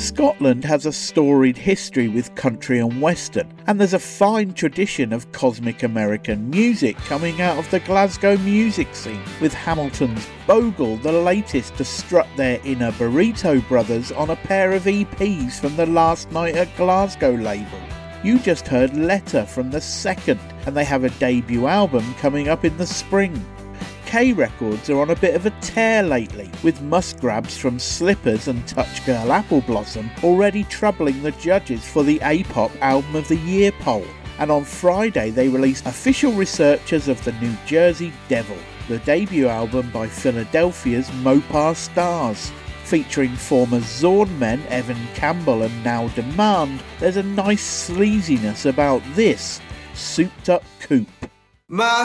Scotland has a storied history with country and western, and there's a fine tradition of cosmic American music coming out of the Glasgow music scene, with Hamilton's Bogle the latest to strut their inner Burrito Brothers on a pair of EPs from the Last Night at Glasgow label. You just heard Letter from the Second, and they have a debut album coming up in the spring. K Records are on a bit of a tear lately, with Musgrabs from Slippers and Touch Girl Apple Blossom already troubling the judges for the A-Pop Album of the Year poll. And on Friday they released Official Researchers of the New Jersey Devil, the debut album by Philadelphia's Mopar Stars. Featuring former Zorn men Evan Campbell and Now Demand, there's a nice sleaziness about this Souped Up Coupe. My